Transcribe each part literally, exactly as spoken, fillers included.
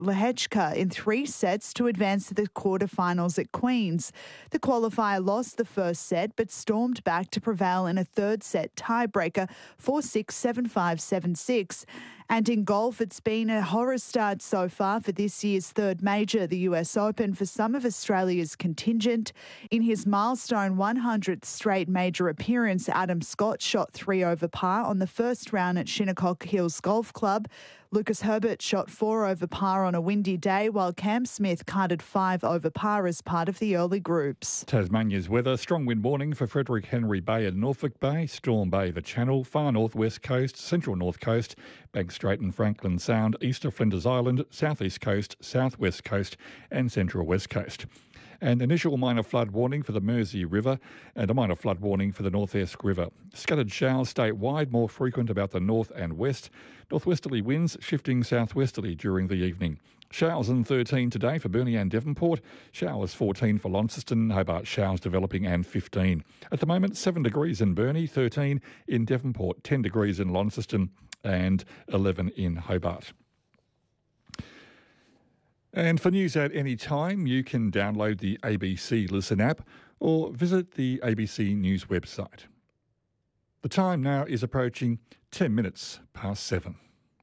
Lehechka in three sets to advance to the quarterfinals at Queen's. The qualifier lost the first set but stormed back to prevail in a third set tiebreaker four six, seven five, seven six. And in golf, it's been a horror start so far for this year's third major, the U S Open, for some of Australia's contingent. In his milestone one hundredth straight major appearance, Adam Scott shot three over par on the first round at Shinnecock Hills Golf Club. Lucas Herbert shot four over par on a windy day, while Cam Smith carded five over par as part of the early groups. Tasmania's weather: strong wind warning for Frederick Henry Bay and Norfolk Bay, Storm Bay, the Channel, far northwest coast, central north coast, Banks Strait and Franklin Sound, east of Flinders Island, southeast coast, southwest coast and central west coast. An initial minor flood warning for the Mersey River and a minor flood warning for the North Esk River. Scattered showers statewide, more frequent about the north and west. Northwesterly winds shifting southwesterly during the evening. Showers in thirteen today for Burnie and Devonport. Showers fourteen for Launceston. Hobart showers developing and fifteen. At the moment, seven degrees in Burnie, thirteen in Devonport, ten degrees in Launceston and eleven in Hobart. And for news at any time, you can download the A B C Listen app or visit the A B C News website. The time now is approaching ten minutes past seven.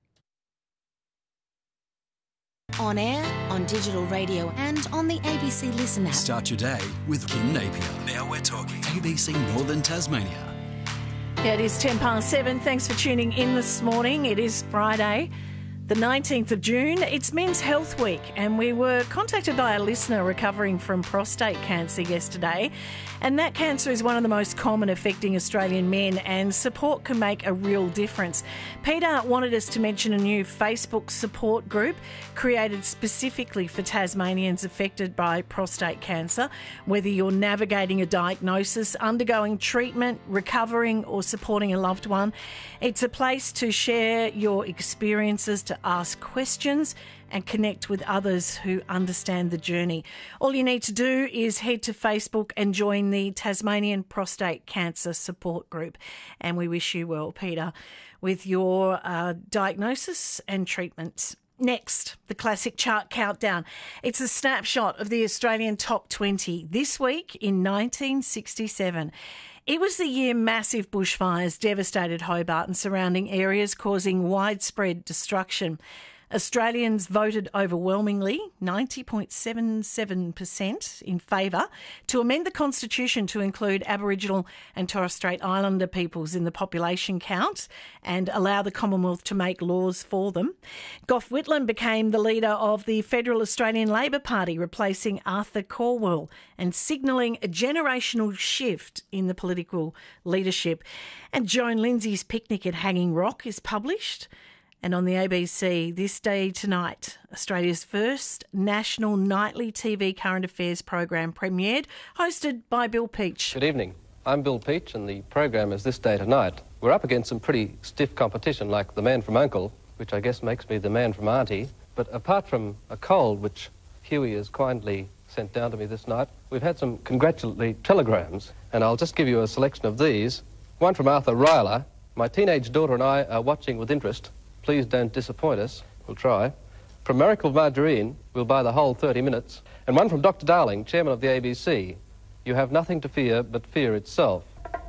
On air, on digital radio and on the A B C Listen app. Start your day with Kim Napier. Now we're talking A B C Northern Tasmania. Yeah, it is ten past seven. Thanks for tuning in this morning. It is Friday, the nineteenth of June. It's Men's Health Week, and we were contacted by a listener recovering from prostate cancer yesterday. And that cancer is one of the most common affecting Australian men, and support can make a real difference. Peter wanted us to mention a new Facebook support group created specifically for Tasmanians affected by prostate cancer. Whether you're navigating a diagnosis, undergoing treatment, recovering or supporting a loved one, it's a place to share your experiences, to ask questions and connect with others who understand the journey. All you need to do is head to Facebook and join the Tasmanian Prostate Cancer Support Group. And we wish you well, Peter, with your uh, diagnosis and treatment. Next, the classic chart countdown. It's a snapshot of the Australian top twenty this week in nineteen sixty-seven. It was the year massive bushfires devastated Hobart and surrounding areas, causing widespread destruction. Australians voted overwhelmingly, ninety point seven seven percent in favour, to amend the Constitution to include Aboriginal and Torres Strait Islander peoples in the population count and allow the Commonwealth to make laws for them. Gough Whitlam became the leader of the Federal Australian Labor Party, replacing Arthur Calwell and signalling a generational shift in the political leadership. And Joan Lindsay's Picnic at Hanging Rock is published. And on the A B C this day tonight, Australia's first national nightly T V current affairs program premiered, hosted by Bill Peach. Good evening. I'm Bill Peach, and the program is This Day Tonight. We're up against some pretty stiff competition, like The Man from Uncle, which I guess makes me the man from Auntie. But apart from a cold, which Huey has kindly sent down to me this night, we've had some congratulatory telegrams, and I'll just give you a selection of these. One from Arthur Ryler. My teenage daughter and I are watching with interest. Please don't disappoint us. We'll try. From Miracle Margarine, we'll buy the whole thirty minutes. And one from Doctor Darling, chairman of the A B C. You have nothing to fear but fear itself.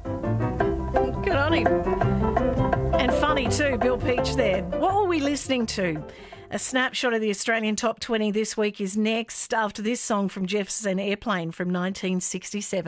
Good on him. And funny too, Bill Peach there. What were we listening to? A snapshot of the Australian top twenty this week is next after this song from Jefferson Airplane from nineteen sixty-seven.